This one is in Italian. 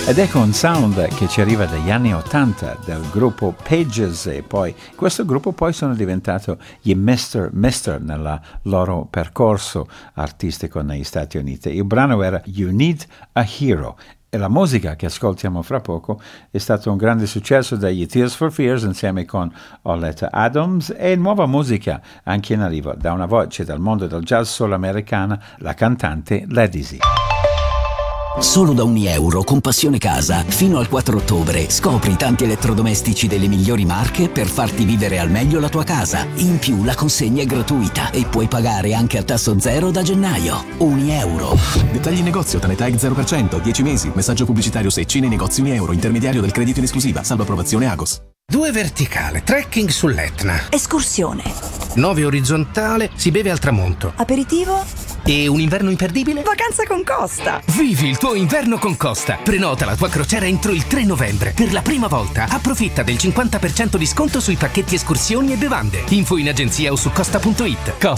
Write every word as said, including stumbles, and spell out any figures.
Ed ecco un sound che ci arriva dagli anni ottanta del gruppo Pages, e poi questo gruppo poi sono diventato gli mister mister nel loro percorso artistico negli Stati Uniti. Il brano era You Need a Hero. E la musica che ascoltiamo fra poco è stato un grande successo dagli Tears for Fears insieme con Oleta Adams, e nuova musica anche in arrivo da una voce dal mondo del jazz soul americana, la cantante Ledisi. Solo da ogni euro con Passione Casa, fino al quattro ottobre, scopri tanti elettrodomestici delle migliori marche per farti vivere al meglio la tua casa. In più la consegna è gratuita e puoi pagare anche a tasso zero da gennaio. Ogni euro. Dettagli in negozio, Tanetag zero per cento, dieci mesi, messaggio pubblicitario Secci nei negozi Uni Euro, intermediario del credito in esclusiva, salvo approvazione Agos. Due verticale, trekking sull'Etna. Escursione. Nove orizzontale, si beve al tramonto. Aperitivo. E un inverno imperdibile? Vacanza con Costa. Vivi il tuo inverno con Costa. Prenota la tua crociera entro il tre novembre. Per la prima volta approfitta del cinquanta per cento di sconto sui pacchetti escursioni e bevande. Info in agenzia o su costa punto it. Costa.